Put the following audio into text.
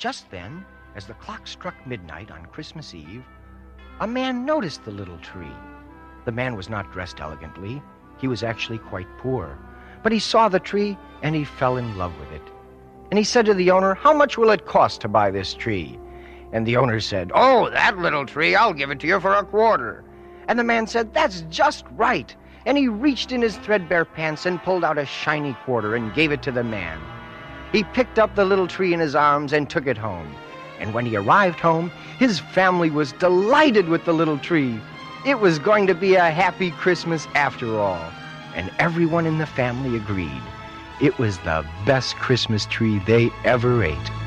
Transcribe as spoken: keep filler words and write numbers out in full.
Just then, as the clock struck midnight on Christmas Eve, a man noticed the little tree. The man was not dressed elegantly. He was actually quite poor. But he saw the tree, and he fell in love with it. And he said to the owner, "How much will it cost to buy this tree?" And the owner said, "Oh, that little tree, I'll give it to you for a quarter." And the man said, "That's just right." And he reached in his threadbare pants and pulled out a shiny quarter and gave it to the man. He picked up the little tree in his arms and took it home. And when he arrived home, his family was delighted with the little tree. It was going to be a happy Christmas after all. And everyone in the family agreed. It was the best Christmas tree they ever ate.